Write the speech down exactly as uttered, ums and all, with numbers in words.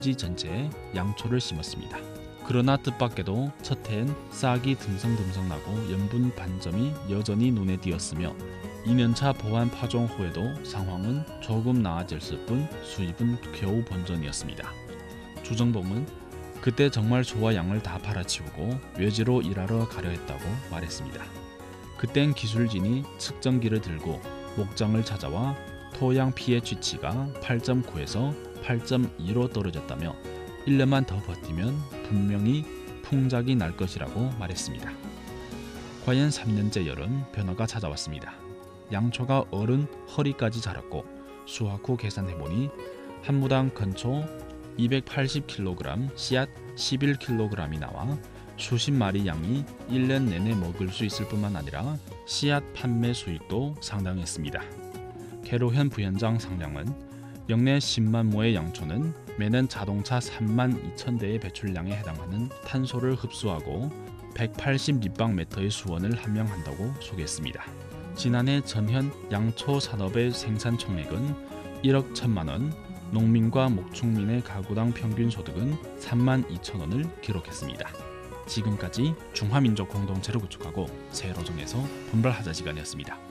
지 전체에 양초를 심었습니다. 그러나 뜻밖에도 첫 해엔 싹이 듬성듬성 나고 염분 반점이 여전히 눈에 띄었으며 이 년차 보완 파종 후에도 상황은 조금 나아졌을 뿐 수입은 겨우 본전이었습니다. 주정범은 그때 정말 소와 양을 다 팔아치우고 외지로 일하러 가려 했다고 말했습니다. 그땐 기술진이 측정기를 들고 목장을 찾아와 토양 pH치가 팔 점 구에서 팔 점 이로 떨어졌다며 일 년만 더 버티면 분명히 풍작이 날 것이라고 말했습니다. 과연 삼 년째 여름 변화가 찾아왔습니다. 양초가 어른 허리까지 자랐고 수확 후 계산해보니 한 무당 건초 이백팔십 킬로그램, 씨앗 십일 킬로그램이 나와 수십 마리 양이 일 년 내내 먹을 수 있을 뿐만 아니라 씨앗 판매 수익도 상당했습니다. 개로현 부현장 상량은 영내 십만 모의 양초는 매년 자동차 삼만 이천 대의 배출량에 해당하는 탄소를 흡수하고 백팔십立方미터의 수원을 함량한다고 소개했습니다. 지난해 전현 양초 산업의 생산 총액은 일억 천만 원, 농민과 목축민의 가구당 평균 소득은 삼만 이천 원을 기록했습니다. 지금까지 중화민족 공동체를 구축하고 새로 정해서 분발하자 시간이었습니다.